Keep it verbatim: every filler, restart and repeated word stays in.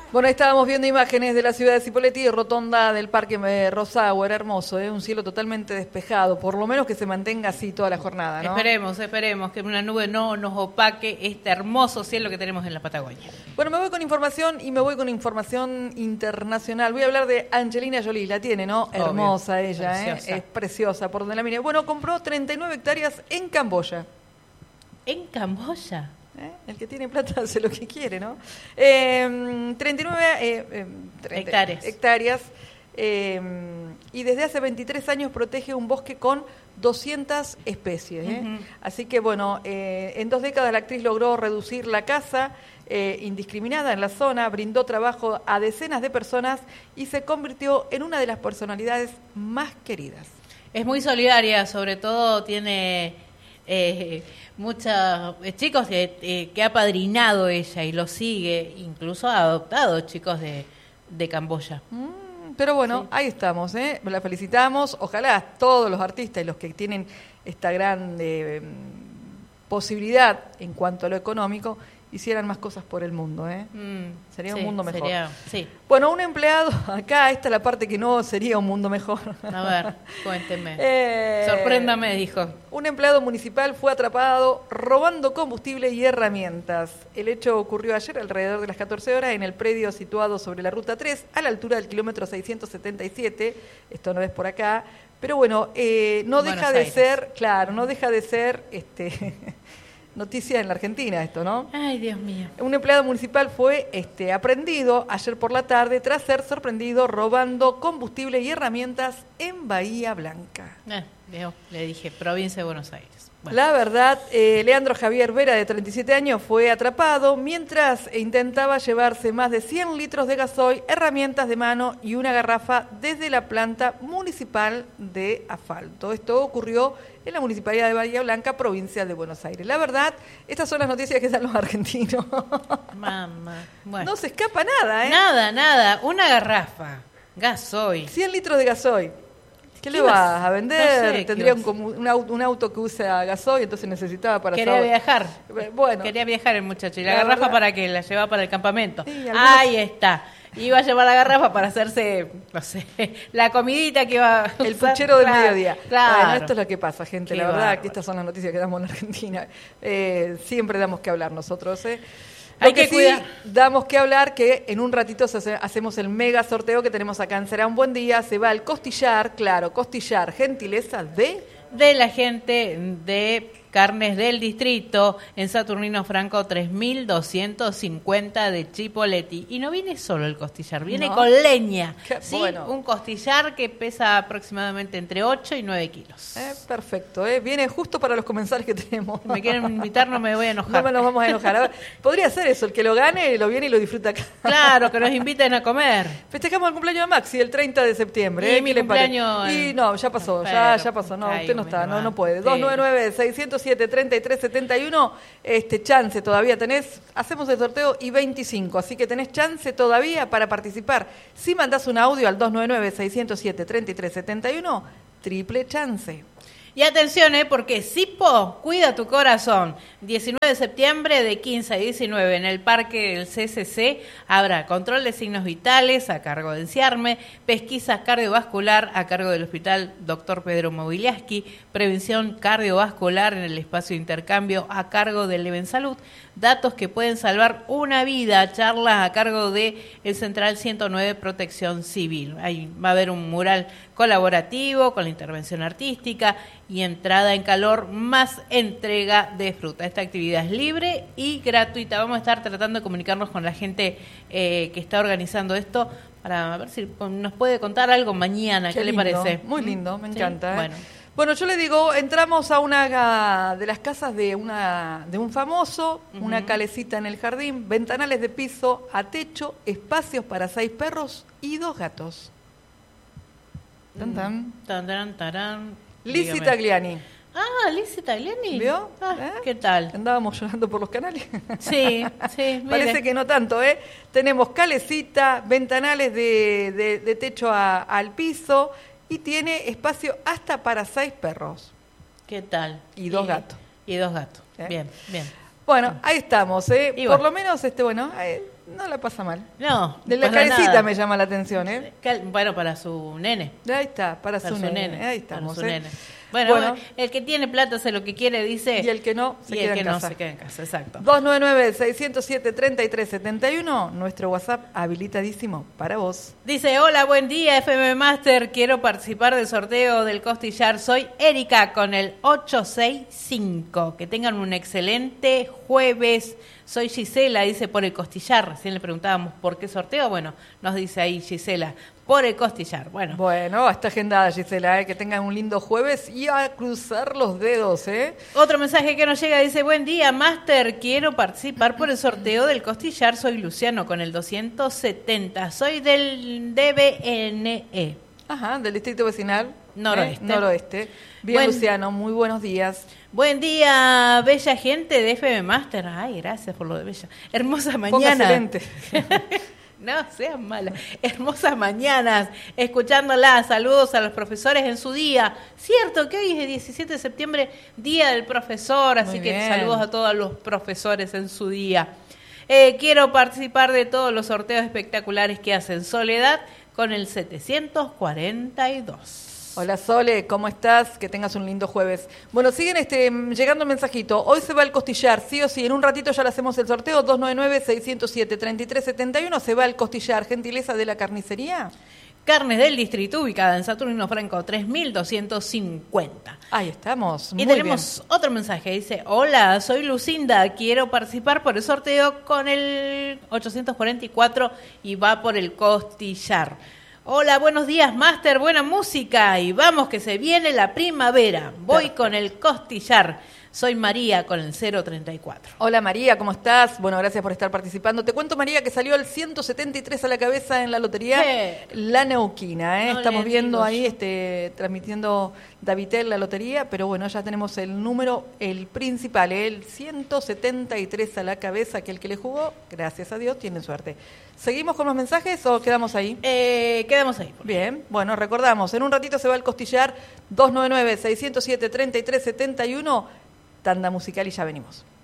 Bueno, ahí estábamos viendo imágenes de la ciudad de Cipolletti y rotonda del Parque Rosauer, hermoso, ¿eh? Un cielo totalmente despejado, por lo menos que se mantenga así toda la jornada, ¿no? Esperemos, esperemos que una nube no nos opaque este hermoso cielo que tenemos en la Patagonia. Bueno, me voy con información y me voy con información internacional. Voy a hablar de Angelina Jolie, la tiene, ¿no? Obvio. Hermosa ella, Preciosa. ¿eh? Es preciosa, por donde la mire. Bueno, compró treinta y nueve hectáreas en Camboya. ¿En Camboya? ¿Eh? El que tiene plata hace lo que quiere, ¿no? Eh, treinta y nueve eh, eh, treinta hectáreas. hectáreas eh, y desde hace veintitrés años protege un bosque con doscientas especies. ¿eh? Uh-huh. Así que, bueno, eh, en dos décadas la actriz logró reducir la caza eh, indiscriminada en la zona, brindó trabajo a decenas de personas y se convirtió en una de las personalidades más queridas. Es muy solidaria, sobre todo tiene... Eh, muchos eh, chicos que, eh, que ha padrinado ella y lo sigue, incluso ha adoptado chicos de, de Camboya. Mm, pero bueno, Sí. ahí estamos, ¿eh? La felicitamos. Ojalá todos los artistas y los que tienen esta gran eh, posibilidad en cuanto a lo económico hicieran más cosas por el mundo, ¿eh? Mm, Sería sí, un mundo mejor. sería- sí. Bueno, un empleado, acá esta es la parte que no sería un mundo mejor. A ver, cuénteme. Eh, Sorpréndame, dijo. Un empleado municipal fue atrapado robando combustible y herramientas. El hecho ocurrió ayer alrededor de las catorce horas en el predio situado sobre la Ruta tres, a la altura del kilómetro seiscientos setenta y siete. Esto no es por acá. Pero bueno, eh, no Buenos deja de Aires. ser, claro, no deja de ser este, noticia en la Argentina esto, ¿no? Ay, Dios mío. Un empleado municipal fue este, aprendido ayer por la tarde tras ser sorprendido robando combustible y herramientas en Bahía Blanca. Eh, veo, le dije, provincia de Buenos Aires. Bueno. La verdad, eh, Leandro Javier Vera, de treinta y siete años, fue atrapado mientras intentaba llevarse más de cien litros de gasoil, herramientas de mano y una garrafa desde la planta municipal de asfalto. Esto ocurrió en la Municipalidad de Bahía Blanca, provincia de Buenos Aires. La verdad, estas son las noticias que dan los argentinos. Mamá. Bueno. No se escapa nada, ¿eh? Nada, nada. Una garrafa. Gasoil. cien litros de gasoil. ¿Qué, ¿Qué le vas? vas a vender? No sé, ¿qué Tendría vas? un, como un, auto, un auto que usa gasoil, entonces necesitaba para... Quería sábado. viajar. Bueno. Quería viajar el muchacho. ¿Y la, La garrafa verdad- para qué? ¿La llevaba para el campamento? Sí, algunos- Ahí está. Iba a llevar la garrafa para hacerse, no sé, la comidita que iba a El usar. puchero del Claro, mediodía. Claro. Bueno, esto es lo que pasa, gente. Qué la verdad bárbaro. que estas son las noticias que damos en Argentina. Eh, siempre damos que hablar nosotros. ¿eh? Lo Hay que, que sí cuidar. damos que hablar que en un ratito se hace- hacemos el mega sorteo que tenemos acá en Será un Buen Día. Se va el costillar, claro, costillar, gentileza de... De la gente de Carnes del Distrito, en Saturnino Franco tres mil doscientos cincuenta de Chipolletti. Y no viene solo el costillar, viene No. con leña. Qué ¿Sí? bueno. Un costillar que pesa aproximadamente entre ocho y nueve kilos. Eh, perfecto, ¿eh? Viene justo para los comensales que tenemos. Si me quieren invitar, no me voy a No enojar. me nos vamos a enojar. A ver, podría ser eso, el que lo gane, lo viene y lo disfruta acá. Claro, que nos inviten a comer. Festejamos el cumpleaños de Maxi el treinta de septiembre. Y ¿eh? mi ¿Qué le parece? cumpleaños Y en- no, ya pasó, en ya, febrero. ya pasó. No, Ay, usted no me está, no, va. no puede. Sí. dos nueve nueve, seis cero siete, treinta y tres setenta y uno, este chance todavía tenés. Hacemos el sorteo y veinticinco, así que tenés chance todavía para participar. Si mandás un audio al dos nueve nueve, seis cero siete, treinta y tres setenta y uno, triple chance. Y atención, ¿eh? Porque Sipo cuida tu corazón. diecinueve de septiembre de quince a diecinueve en el Parque del C C C habrá control de signos vitales a cargo de Enciarme, pesquisa cardiovascular a cargo del Hospital Doctor Pedro Mobiliaski, prevención cardiovascular en el espacio de intercambio a cargo del Leven Salud, datos que pueden salvar una vida, charlas a cargo de el Central ciento nueve Protección Civil. Ahí va a haber un mural colaborativo con la intervención artística y entrada en calor más entrega de fruta. Esta actividad es libre y gratuita. Vamos a estar tratando de comunicarnos con la gente eh, que está organizando esto para ver si nos puede contar algo mañana. ¿Qué, Qué le lindo, parece? muy lindo, me ¿Sí? encanta. ¿eh? Bueno. Bueno, yo le digo, entramos a una de las casas de una de un famoso, Ujú. una calecita en el jardín, ventanales de piso a techo, espacios para seis perros y dos gatos. Tan, tan. Tan, tan, tarán. Lizzie Dígame. Tagliani. Ah, Lizzie Tagliani. ¿Vio? Ah, ¿Eh? ¿Qué tal? Andábamos llorando por los canales. Sí, sí, mire. Parece que no tanto, ¿eh? Tenemos calecita, ventanales de, de- de techo a- al piso y tiene espacio hasta para seis perros. ¿Qué tal? Y dos gatos. Y dos gatos. ¿Eh? Bien, bien. Bueno, ahí estamos, ¿eh? Y Por bueno. lo menos, este, bueno, eh, No la pasa mal. No. De la para carecita nada. me llama la atención, ¿eh? Cal- Bueno, para su nene. Ahí está, para, Para su, su nene. nene. Ahí estamos, para su ¿eh? nene. Bueno, Bueno. el que tiene plata hace lo que quiere, dice. Y el que no, se y queda el que en no casa. se queda en casa, exacto. dos nueve nueve, seis cero siete, tres tres siete uno, nuestro WhatsApp habilitadísimo para vos. Dice, hola, buen día, F M Master, quiero participar del sorteo del costillar. Soy Erika con el ocho seis cinco. Que tengan un excelente jueves. Soy Gisela, dice, por el costillar. Recién le preguntábamos por qué sorteo. Bueno, nos dice ahí Gisela, por el costillar. Bueno, Bueno, está agendada, Gisela, ¿eh? Que tengan un lindo jueves y a cruzar los dedos, ¿eh? otro mensaje que nos llega dice, buen día, Master, quiero participar por el sorteo del costillar. Soy Luciano con el doscientos setenta. Soy del D B N E. Ajá, del distrito vecinal. Noroeste. ¿eh? Noroeste. Bien, Buen- Luciano, muy buenos días. Buen día, bella gente de F M Master. Ay, gracias por lo de bella. Hermosa mañana. Póngase lente. No sean malas. Hermosas mañanas, escuchándola. Saludos a los profesores en su día. Cierto que hoy es el diecisiete de septiembre, Día del Profesor, así Muy que bien. saludos a todos los profesores en su día. Eh, quiero participar de todos los sorteos espectaculares que hacen Soledad con el setecientos cuarenta y dos. Hola Sole, ¿cómo estás? Que tengas un lindo jueves. Bueno, siguen este, llegando el mensajito. Hoy se va el costillar, sí o sí. En un ratito ya le hacemos el sorteo. dos nueve nueve, seis cero siete, tres tres siete uno. Se va el costillar. Gentileza de la carnicería. Carnes del Distrito, ubicada en Saturnino Franco tres mil doscientos cincuenta. Ahí estamos. Y Muy tenemos otro mensaje, dice, hola, soy Lucinda, quiero participar por el sorteo con el ochocientos cuarenta y cuatro y va por el costillar. Hola, buenos días, Master, buena música y vamos que se viene la primavera. Voy Perfecto. con el costillar. Soy María con el cero treinta y cuatro. Hola María, ¿cómo estás? Bueno, gracias por estar participando. Te cuento, María, que salió el ciento setenta y tres a la cabeza en la lotería ¿Qué? La Neuquina. ¿eh? No Estamos le viendo digo ahí, yo. este, transmitiendo Davitel la lotería, pero bueno, ya tenemos el número, el principal, ¿eh? El ciento setenta y tres a la cabeza, que el que le jugó, gracias a Dios, tiene suerte. ¿Seguimos con los mensajes o quedamos ahí? Eh, quedamos ahí. Bien, bueno, recordamos, en un ratito se va el costillar. Dos nueve nueve, seis cero siete, tres tres siete uno, tanda musical y ya venimos.